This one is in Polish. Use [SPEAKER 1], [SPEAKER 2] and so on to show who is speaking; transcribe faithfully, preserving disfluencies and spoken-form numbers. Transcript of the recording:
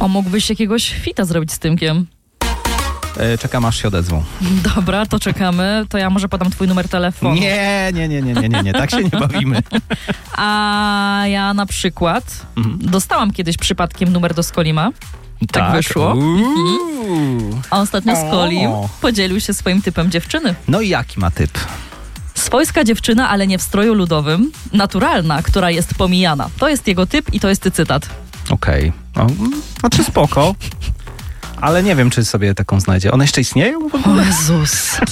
[SPEAKER 1] O, mógłbyś jakiegoś fita zrobić z Tymkiem.
[SPEAKER 2] E, czekam, aż się odezwą.
[SPEAKER 1] Dobra, to czekamy. To ja może podam twój numer telefonu.
[SPEAKER 2] Nie, nie, nie, nie, nie, nie, nie. tak się nie bawimy.
[SPEAKER 1] A ja na przykład mhm. dostałam kiedyś przypadkiem numer do Skolima. Tak, tak wyszło. Mhm. A ostatnio Skolim podzielił się swoim typem dziewczyny.
[SPEAKER 2] No i jaki ma typ?
[SPEAKER 1] Swojska dziewczyna, ale nie w stroju ludowym. Naturalna, która jest pomijana. To jest jego typ i to jest cytat.
[SPEAKER 2] Okej. Okay. No, znaczy spoko. Ale nie wiem, czy sobie taką znajdzie. One jeszcze istnieją w ogóle?
[SPEAKER 1] O Jezus.